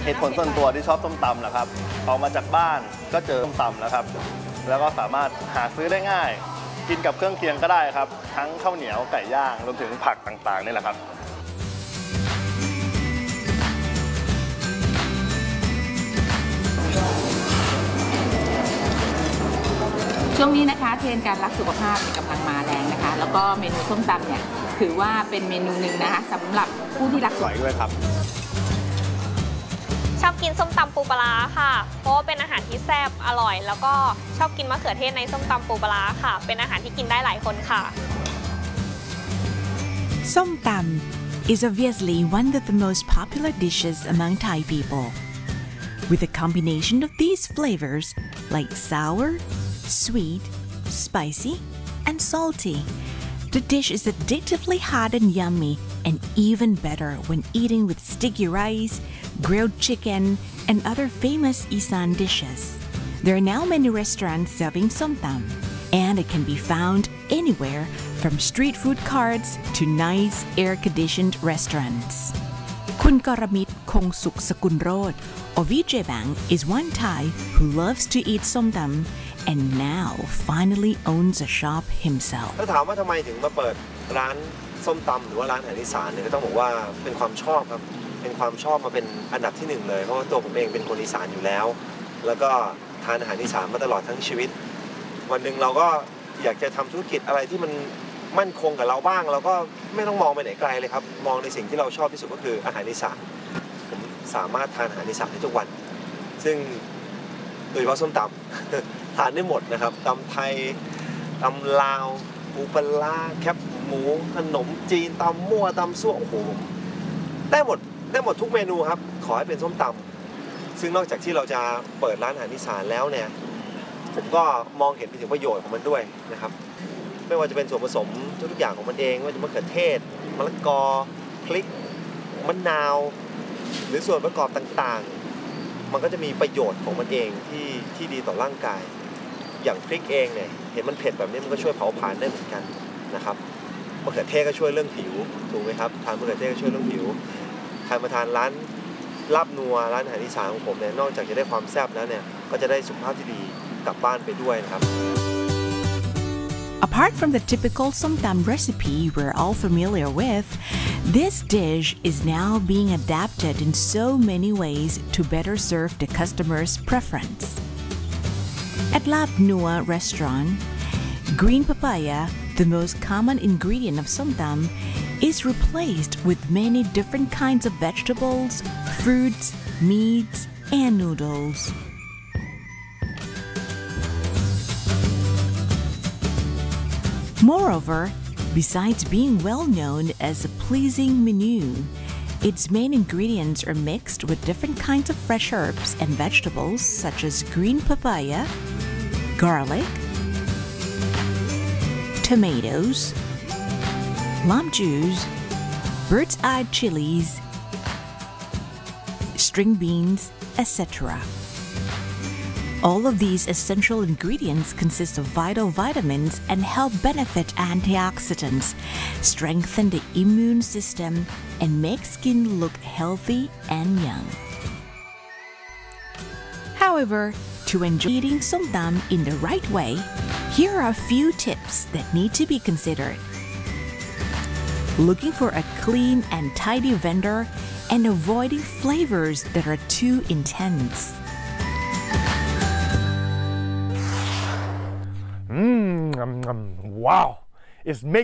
เหตุผลส่วนตัวที่ชอบส้มตำนะครับออกมาจากบ้านก็เจอส้มตำแล้วครับแล้วก็สามารถหาซื้อได้ง่ายกินกับเครื่องเคียงก็ได้ครับทั้งข้าวเหนียวไก่ย่างรวมถึงผักต่างๆนี่แหละครับช่วงนี้นะคะเทรนด์การรักสุขภาพกำลังมาแรงนะคะแล้วก็เมนูส้มตำเนี่ยถือว่าเป็นเมนูหนึ่งนะคะสำหรับผู้ที่รักสุขภาพด้วยครับชอบกินส้มตำปูปลาร้าค่ะเพราะว่าเป็นอาหารที่แซ่บอร่อยแล้วก็ชอบกินมะเขือเทศในส้มตำปูปลาร้าค่ะเป็นอาหารที่กินได้หลายคนค่ะ Som Tam is obviously one of the most popular dishes among Thai people. With a combination of these flavors like sour, sweet, spicy, and salty, the dish is addictively hot and yummy and even better when eating with sticky rice, grilled chicken, and other famous Isan dishes. There are now many restaurants serving Som Tam, and it can be found anywhere from street food carts to nice air-conditioned restaurants. Kun Karamit Kongsuk Sakunrod or VJ Bang is one Thai who loves to eat Som Tam and now finally owns a shop himself. ถ้าถามว่าทำไมถึงมาเปิดร้านส้มตำหรือว่าร้านอาหารอีสานเนี่ยก็ต้องบอกว่าเป็นความชอบครับเป็นความชอบมาเป็นอันดับที่หนึ่งเลยเพราะว่าตัวผมเองเป็นคนอีสานอยู่แล้วแล้วก็ทานอาหารอีสานมาตลอดทั้งชีวิตวันหนึ่งเราก็อยากจะทำธุรกิจอะไรที่มันมั่นคงกับเราบ้างเราก็ไม่ต้องมองไปไหนไกลเลยครับมองในสิ่งที่เราชอบที่สุดก็คืออาหารอีสานผมสามารถทานอาหารอีสานได้ทุกวันซึ่งโดยเฉพาะส้มตำทานได้หมดนะครับตำไทยตำลาวปูปลาแคบหมูขนมจีนตำมั่วตำซั่วโอ้โหได้หมดทุกเมนูครับขอให้เป็นส้มตำซึ่งนอกจากที่เราจะเปิดร้านอาหารอีสานแล้วเนี่ยผมก็มองเห็นไปถึงประโยชน์ของมันด้วยนะครับไม่ว่าจะเป็นส่วนผสมทุกอย่างของมันเองไม่ว่าจะมะเขือเทศมะละกอพริกมะนาวหรือส่วนประกอบต่างๆมันก็จะมีประโยชน์ของมันเองที่ดีต่อร่างกายอย่างพริกเองเนี่ยเห็นมันเผ็ดแบบนี้มันก็ช่วยเผาผลาญได้เหมือนกันนะครับมะเขือเทศก็ช่วยเรื่องผิวถูกไหมครับทานมะเขือเทศก็ช่วยเรื่องผิวใครมาทานร้านลาบนัวร้านอาหารอีสานของผมเนี่ยนอกจากจะได้ความแซ่บแล้วเนี่ยก็จะได้สุขภาพที่ดีกลับบ้านไปด้วยนะครับ Apart from the typical Som Tam recipe we're all familiar with, this dish is now being adapted in so many ways to better serve the customer's preference. At Lap Nua restaurant, green papaya, the most common ingredient of Som Tam, is replaced with many different kinds of vegetables, fruits, meats, and noodles. Moreover, besides being well known as a pleasing menu, its main ingredients are mixed with different kinds of fresh herbs and vegetables such as green papaya, garlic, tomatoes, lamb juice, bird's eye chilies, string beans, etc. All of these essential ingredients consist of vital vitamins and help benefit antioxidants, strengthen the immune system, and make skin look healthy and young. However, to enjoy eating Som Tam in the right way, here are a few tips that need to be considered. Looking for a clean and tidy vendor and avoiding flavors that are too intense. Wow, it's making